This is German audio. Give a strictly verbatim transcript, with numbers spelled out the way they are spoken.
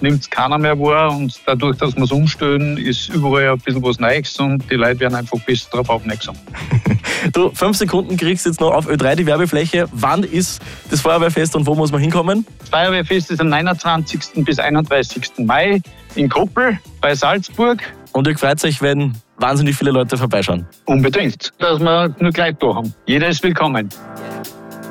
nimmt es keiner mehr wahr und dadurch, dass wir es umstellen, ist überall ein bisschen was Neues und die Leute werden einfach besser darauf aufmerksam. Du, fünf Sekunden kriegst du jetzt noch auf Ö drei die Werbefläche. Wann ist das Feuerwehrfest und wo muss man hinkommen? Das Feuerwehrfest ist am neunundzwanzigsten bis einunddreißigsten Mai in Koppel bei Salzburg. Und ihr freut euch, wenn wahnsinnig viele Leute vorbeischauen. Unbedingt, dass wir nur gleich da haben. Jeder ist willkommen.